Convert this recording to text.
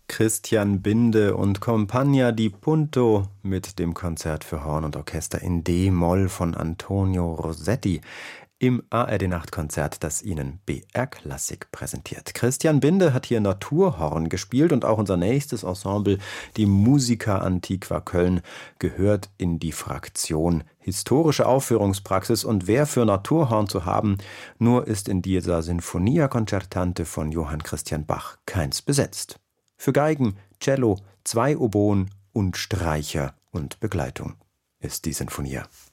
Christian Binde und Compagnia di Punto mit dem Konzert für Horn und Orchester in D-Moll von Antonio Rossetti im ARD-Nachtkonzert, das Ihnen BR Klassik präsentiert. Christian Binde hat hier Naturhorn gespielt und auch unser nächstes Ensemble, die Musica Antiqua Köln, gehört in die Fraktion Historische Aufführungspraxis. Und wer für Naturhorn zu haben, nur ist in dieser Sinfonia Concertante von Johann Christian Bach keins besetzt. Für Geigen, Cello, 2 Oboen und Streicher und Begleitung ist die Sinfonia.